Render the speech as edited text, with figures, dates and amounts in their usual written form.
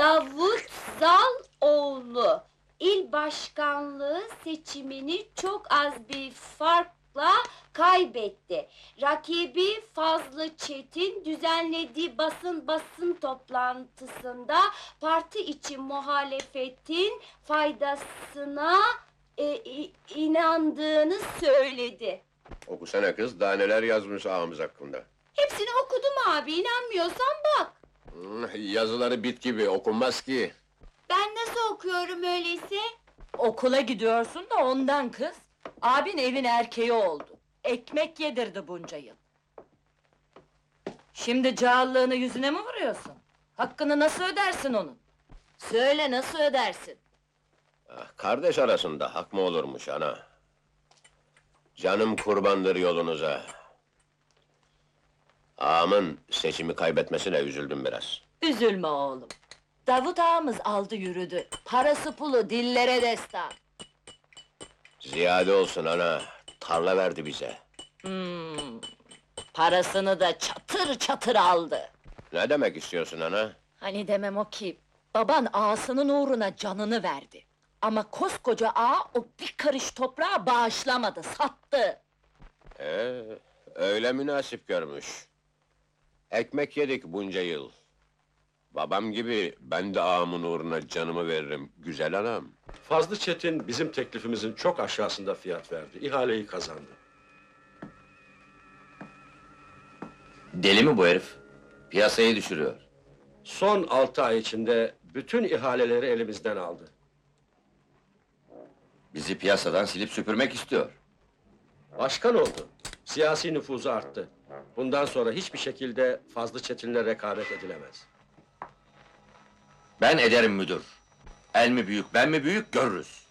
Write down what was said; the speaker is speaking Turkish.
Davut Zaloğlu il başkanlığı seçimini çok az bir farkla kaybetti. Rakibi Fazlı Çetin düzenlediği basın toplantısında parti için muhalefetin faydasına inandığını söyledi. Okusana kız, daha neler yazmış ağamız hakkında. Hepsini okudum abi, inanmıyorsan bak. Yazıları bit gibi, okunmaz ki. Ben nasıl okuyorum öyleyse? Okula gidiyorsun da ondan kız. Abin evin erkeği oldu. Ekmek yedirdi bunca yıl. Şimdi cağallığını yüzüne mi vuruyorsun? Hakkını nasıl ödersin onun? Söyle, nasıl ödersin? Kardeş arasında hak mı olurmuş ana? Canım kurbandır yolunuza. Ağamın seçimi kaybetmesine üzüldüm biraz. Üzülme oğlum. Davut ağamız aldı yürüdü. Parası pulu dillere destan. Ziyade olsun ana, tarla verdi bize. Parasını da çatır çatır aldı. Ne demek istiyorsun ana? Hani demem o ki, baban ağasının uğruna canını verdi. Ama koskoca ağa o bir karış toprağı bağışlamadı, sattı. Öyle münasip görmüş. Ekmek yedik bunca yıl. Babam gibi ben de ağamın uğruna canımı veririm, güzel anam. Fazlı Çetin bizim teklifimizin çok aşağısında fiyat verdi. İhaleyi kazandı. Deli mi bu herif? Piyasayı düşürüyor. Son 6 ay içinde bütün ihaleleri elimizden aldı. Bizi piyasadan silip süpürmek istiyor. Başkan oldu. Siyasi nüfuzu arttı. Bundan sonra hiçbir şekilde Fazlı Çetin'le rekabet edilemez. Ben ederim müdür. El mi büyük, ben mi büyük görürüz.